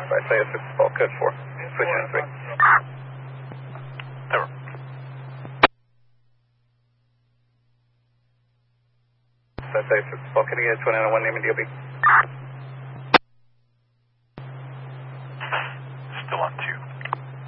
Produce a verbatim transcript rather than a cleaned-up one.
I say it's Ball Code four. Switch in three. Over. I say it's Ball Code twenty-nine oh one, naming D O B.